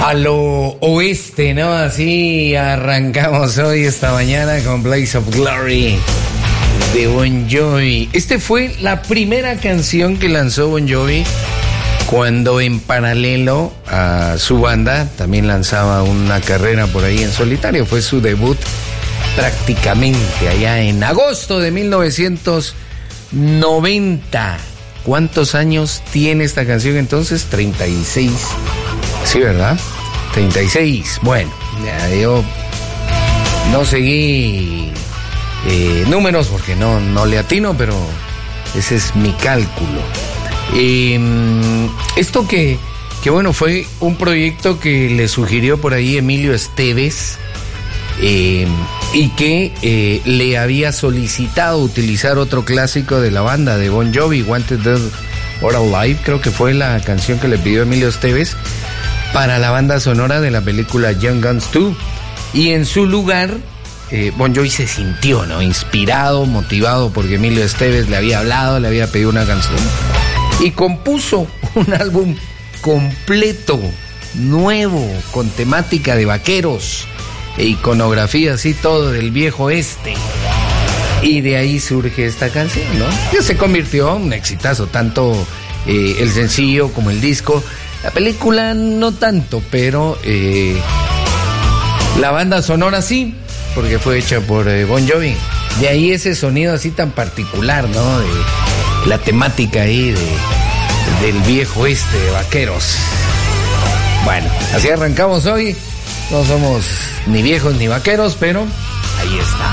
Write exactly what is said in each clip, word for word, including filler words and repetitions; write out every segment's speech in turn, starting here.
a lo oeste, ¿no? Así arrancamos hoy, esta mañana, con Blaze of Glory de Bon Jovi. Este fue la primera canción que lanzó Bon Jovi cuando, en paralelo a su banda, también lanzaba una carrera por ahí en solitario. Fue su debut prácticamente allá en agosto de mil novecientos noventa. ¿Cuántos años tiene esta canción entonces? treinta y seis. Sí, ¿verdad? treinta y seis. Bueno, ya yo no seguí eh, números porque no, no le atino, pero ese es mi cálculo. Eh, esto que, que bueno, fue un proyecto que le sugirió por ahí Emilio Esteves, eh, y que eh, le había solicitado utilizar otro clásico de la banda de Bon Jovi, Wanted Dead or Alive, creo que fue la canción que le pidió Emilio Esteves para la banda sonora de la película Young Guns dos. Y en su lugar, eh, Bon Jovi se sintió, ¿no?, inspirado, motivado, porque Emilio Esteves le había hablado, le había pedido una canción, y compuso un álbum completo, nuevo, con temática de vaqueros e iconografía, así todo del viejo oeste. Y de ahí surge esta canción, ¿no? Que se convirtió en un exitazo, tanto eh, el sencillo como el disco. La película no tanto, pero eh, la banda sonora sí, porque fue hecha por eh, Bon Jovi. De ahí ese sonido así tan particular, ¿no? De la temática ahí de, del viejo oeste, de vaqueros. Bueno, así arrancamos hoy. No somos ni viejos ni vaqueros, pero ahí está.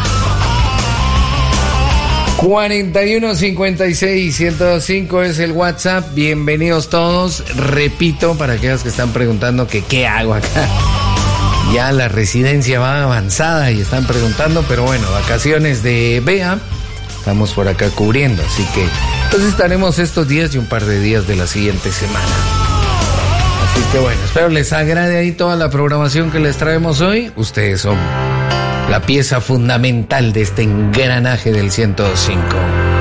cuarenta y uno cincuenta y seis ciento dos cinco es el WhatsApp. Bienvenidos todos. Repito, para aquellos que están preguntando que qué hago acá. Ya la residencia va avanzada y están preguntando, pero bueno, vacaciones de Bea estamos por acá cubriendo, así que entonces estaremos estos días y un par de días de la siguiente semana. Así que bueno, espero les agrade ahí toda la programación que les traemos hoy. Ustedes son la pieza fundamental de este engranaje del ciento dos punto cinco.